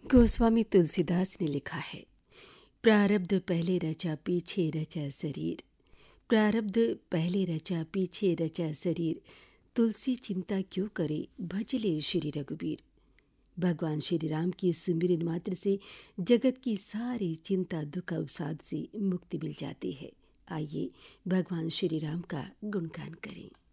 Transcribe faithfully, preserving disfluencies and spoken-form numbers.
गोस्वामी तुलसीदास ने लिखा है, प्रारब्ध पहले रचा पीछे रचा शरीर, प्रारब्ध पहले रचा पीछे रचा शरीर, तुलसी चिंता क्यों करे भजले श्री रघुबीर। भगवान श्री राम की सुमिरन मात्र से जगत की सारी चिंता दुख अवसाद से मुक्ति मिल जाती है। आइए भगवान श्री राम का गुणगान करें।